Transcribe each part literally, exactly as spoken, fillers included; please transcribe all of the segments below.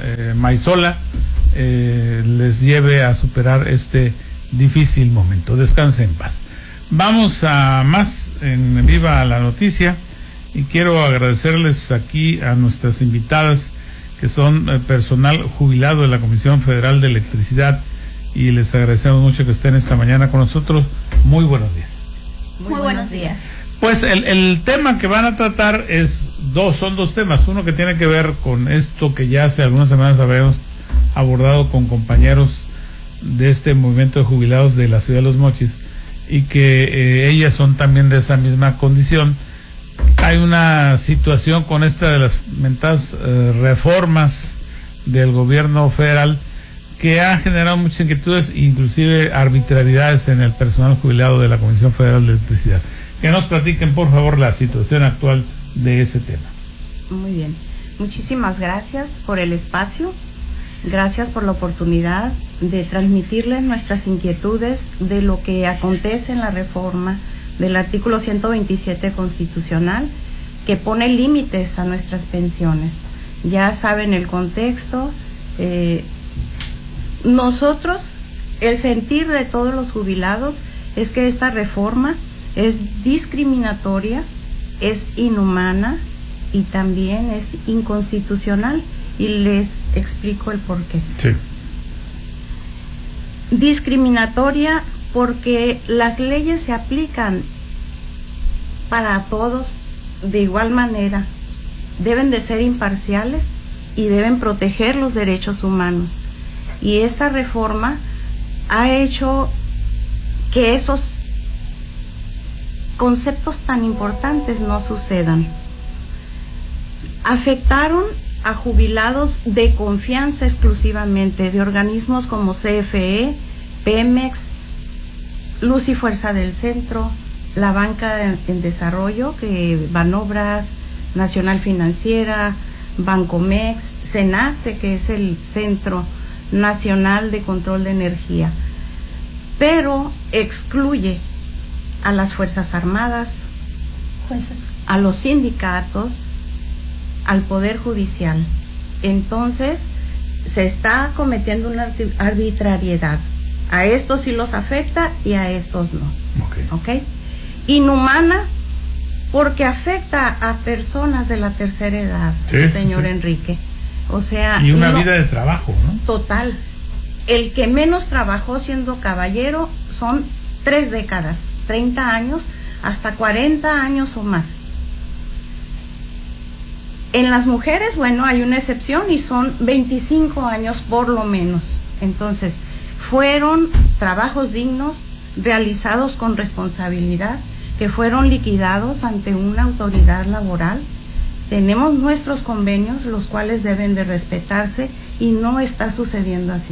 eh, Maizola eh, les lleve a superar este difícil momento. Descanse en paz. Vamos a más en Viva la Noticia, y quiero agradecerles aquí a nuestras invitadas, que son eh, personal jubilado de la Comisión Federal de Electricidad, y les agradecemos mucho que estén esta mañana con nosotros. Muy buenos días. Muy, Muy buenos días. Pues el, el tema que van a tratar es dos, son dos temas. Uno que tiene que ver con esto que ya hace algunas semanas habíamos abordado con compañeros de este movimiento de jubilados de la ciudad de Los Mochis, y que eh, ellas son también de esa misma condición. Hay una situación con esta de las mentadas eh, reformas del gobierno federal que ha generado muchas inquietudes, inclusive arbitrariedades en el personal jubilado de la Comisión Federal de Electricidad. Que nos platiquen, por favor, la situación actual de ese tema. Muy bien. Muchísimas gracias por el espacio. Gracias por la oportunidad de transmitirles nuestras inquietudes de lo que acontece en la reforma del artículo ciento veintisiete constitucional, que pone límites a nuestras pensiones. Ya saben el contexto. Eh, nosotros, el sentir de todos los jubilados es que esta reforma es discriminatoria, es inhumana y también es inconstitucional, y les explico el porqué. Sí. Discriminatoria porque las leyes se aplican para todos de igual manera, deben de ser imparciales y deben proteger los derechos humanos. Y esta reforma ha hecho que esos conceptos tan importantes no sucedan. Afectaron a jubilados de confianza exclusivamente, de organismos como C F E, Pemex, Luz y Fuerza del Centro, la Banca en, en Desarrollo, que Banobras, Nacional Financiera, Bancomex, CENACE, que es el Centro Nacional de Control de Energía, pero excluye a las Fuerzas Armadas, jueces, a los sindicatos, al Poder Judicial. Entonces se está cometiendo una arbitrariedad. A estos sí los afecta y a estos no. Okay. ¿Okay? Inhumana porque afecta a personas de la tercera edad, sí, señor sí. Enrique. O sea, y una no, vida de trabajo, ¿no? Total. El que menos trabajó siendo caballero son tres décadas, treinta años, hasta cuarenta años o más. En las mujeres, bueno, hay una excepción y son veinticinco años por lo menos. Entonces, fueron trabajos dignos, realizados con responsabilidad, que fueron liquidados ante una autoridad laboral. Tenemos nuestros convenios, los cuales deben de respetarse, y no está sucediendo así.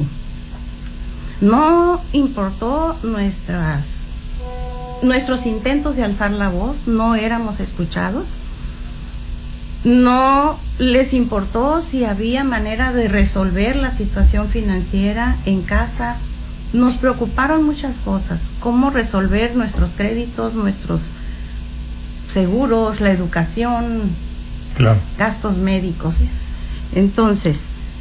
No importó nuestras, nuestros intentos de alzar la voz, no éramos escuchados. No les importó si había manera de resolver la situación financiera en casa. Nos preocuparon muchas cosas, cómo resolver nuestros créditos, nuestros seguros, la educación, claro, gastos médicos. Entonces,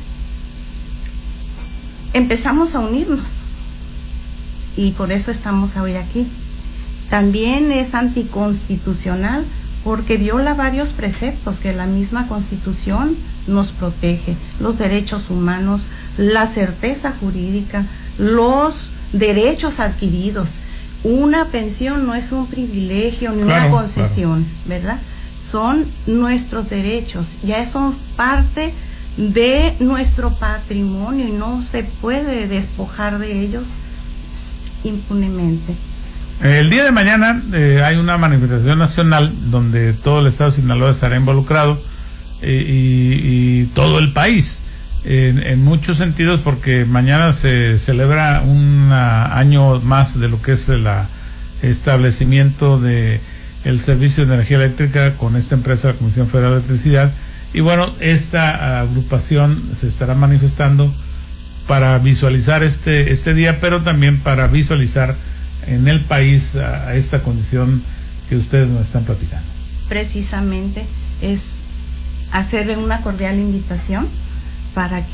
empezamos a unirnos y por eso estamos hoy aquí. También es anticonstitucional porque viola varios preceptos que la misma Constitución nos protege: los derechos humanos, la certeza jurídica, los derechos adquiridos. Una pensión no es un privilegio ni claro, una concesión, claro, ¿verdad? Son nuestros derechos, ya son parte de nuestro patrimonio y no se puede despojar de ellos impunemente. El día de mañana eh, hay una manifestación nacional donde todo el estado de Sinaloa estará involucrado, eh, y, y todo el país, en, en muchos sentidos, porque mañana se celebra un año más de lo que es el establecimiento de el servicio de energía eléctrica con esta empresa, la Comisión Federal de Electricidad. Y bueno, esta agrupación se estará manifestando para visualizar este, este día, pero también para visualizar en el país a, a esta condición que ustedes nos están platicando. Precisamente es hacerle una cordial invitación para que